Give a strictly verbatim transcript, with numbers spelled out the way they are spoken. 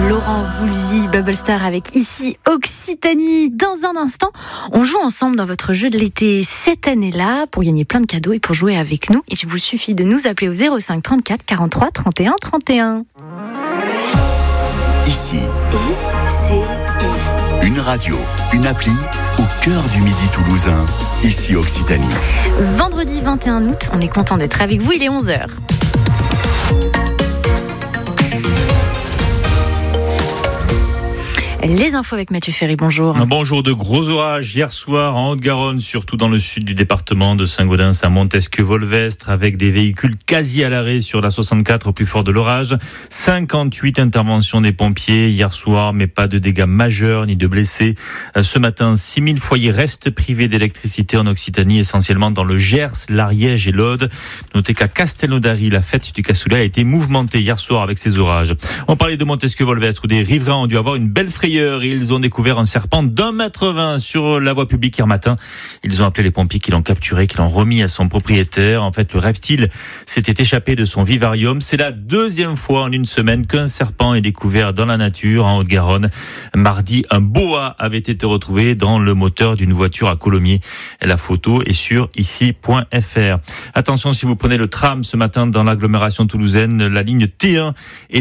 Laurent Voulzy, Bubble Star avec Ici Occitanie. Dans un instant, on joue ensemble dans votre jeu de l'été cette année-là pour gagner plein de cadeaux et pour jouer avec nous. Il vous suffit de nous appeler au zéro cinq trente-quatre quarante-trois trente et un trente et un. Ici, I C I. Une radio, une appli au cœur du Midi toulousain. Ici Occitanie. Vendredi vingt et un août, on est content d'être avec vous, il est onze heures. Les infos avec Mathieu Ferry, bonjour. Un bonjour. De gros orages hier soir en Haute-Garonne, surtout dans le sud du département, de Saint-Gaudens à Montesquieu-Volvestre, avec des véhicules quasi à l'arrêt sur la soixante-quatre au plus fort de l'orage. cinquante-huit interventions des pompiers hier soir, mais pas de dégâts majeurs ni de blessés. Ce matin, six mille foyers restent privés d'électricité en Occitanie, essentiellement dans le Gers, l'Ariège et l'Aude. Notez qu'à Castelnaudary, la fête du cassoulet a été mouvementée hier soir avec ces orages. On parlait de Montesquieu-Volvestre où des riverains ont dû avoir une belle frayeur. Ils ont découvert un serpent d'un mètre vingt sur la voie publique hier matin. Ils ont appelé les pompiers qui l'ont capturé, qui l'ont remis à son propriétaire. En fait, le reptile s'était échappé de son vivarium. C'est la deuxième fois en une semaine qu'un serpent est découvert dans la nature en Haute-Garonne. Mardi, un boa avait été retrouvé dans le moteur d'une voiture à Colomiers. La photo est sur ici point f r. Attention, si vous prenez le tram ce matin dans l'agglomération toulousaine, la ligne T un est